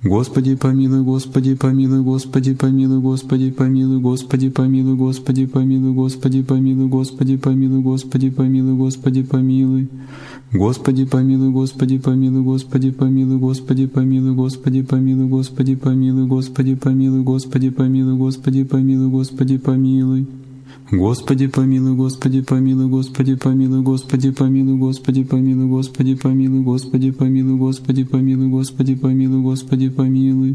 Господи помилуй, Господи помилуй, Господи помилуй, Господи помилуй, Господи помилуй, Господи помилуй, Господи помилуй, Господи помилуй, Господи помилуй, Господи помилуй. Господи помилуй, Господи помилуй, Господи помилуй, Господи помилуй, Господи помилуй, Господи помилуй, Господи помилуй, Господи помилуй, Господи помилуй, Господи помилуй. Господи помилуй, Господи помилуй, Господи помилуй, Господи помилуй, Господи помилуй, Господи помилуй, Господи помилуй, Господи помилуй, Господи помилуй, Господи помилуй.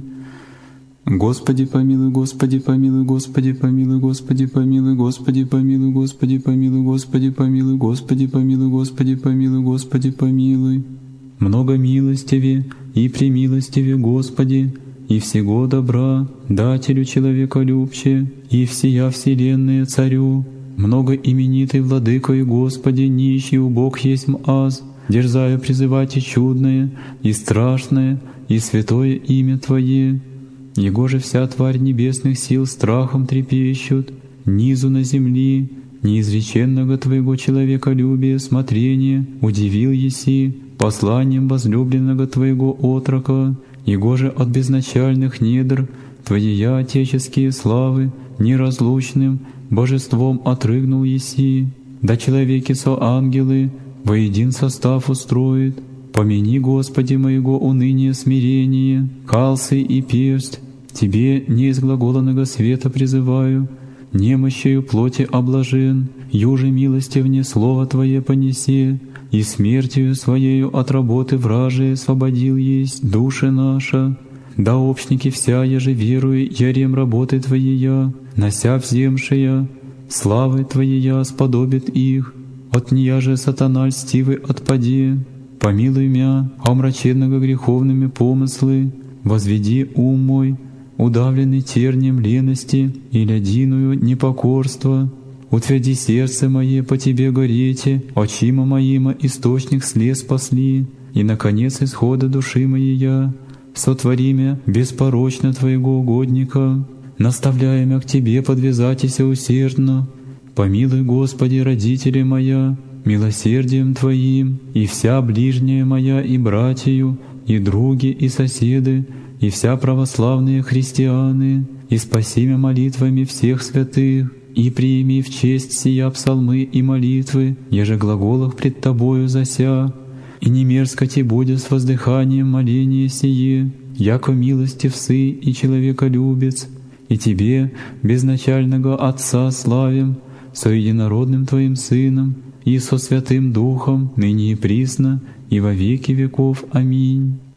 Господи помилуй, Господи помилуй, Господи помилуй, Господи помилуй, Господи помилуй, Господи помилуй, Господи помилуй, Господи помилуй, Господи помилуй, Господи помилуй. Много милостиве и премилостиве, Господи, и всего добра, дателю человеколюбче, и всея вселенная Царю, много именитый владыкой, Господи, нищий убог есмь аз, дерзаю призывать и чудное, и страшное, и святое имя Твое. Его же вся тварь небесных сил страхом трепещут, низу на земли, неизреченного Твоего человеколюбия смотрения удивил еси посланием возлюбленного Твоего отрока, Его же от безначальных недр Твоея отеческие славы неразлучным божеством отрыгнул еси, да человеки со ангелы воедин состав устроит. Помяни, Господи, моего уныния смирение, калцы и персть, Тебе не из глаголанного света призываю, немощью плоти облажен, юже милостивне слово Твое понесе, и смертью Своею от работы вражей освободил есть душа наша. Да общники вся, еже веруй, ярем работы Твоея, нося вземшая, славы Твоея сподобит их, от нея же сатана льстивый отпаде. Помилуй мя, омраченного греховными помыслы, возведи ум мой, удавленный тернием лености и лядиную непокорства. Утверди сердце мое по Тебе горете, очима моима источник слез спасли, и, наконец, исхода души моей сотвори мя беспорочно Твоего угодника, наставляя мя к Тебе подвязатися усердно. Помилуй, Господи, родители моя, милосердием Твоим, и вся ближняя моя, и братью, и други, и соседы, и вся православные христианы, и спаси мя молитвами всех святых, и приими в честь сия псалмы и молитвы, еже глаголах пред Тобою зася, и не мерзко Ти будет с воздыханием моления сие, яко милостив Сы и человеколюбец, и Тебе, безначального Отца, славим, со единородным Твоим Сыном, и со Святым Духом, ныне и присно, и во веки веков. Аминь.